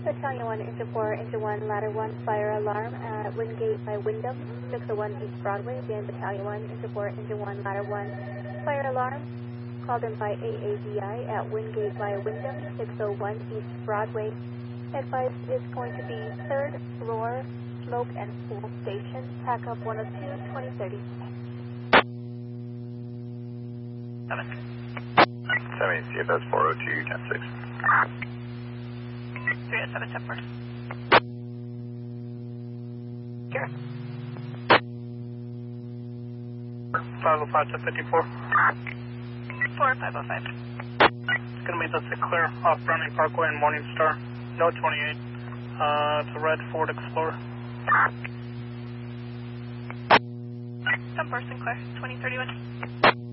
Battalion 1 into 4 into 1, ladder 1, fire alarm at Wingate by Wyndham, 601 East Broadway. Again, Battalion 1 into 4 into 1, ladder 1, fire alarm called in by AAVI at Wingate by Wyndham, 601 East Broadway. Advice is going to be 3rd floor, smoke and pool station, pack up 102, 2030. 7 CFS 402, 10-6. 307, 10-4. Here. 505 to 54. 4505. It's going to be the Sinclair off Browning Parkway and Morningstar. No 28. It's a red Ford Explorer. 10-4 Sinclair, 2031.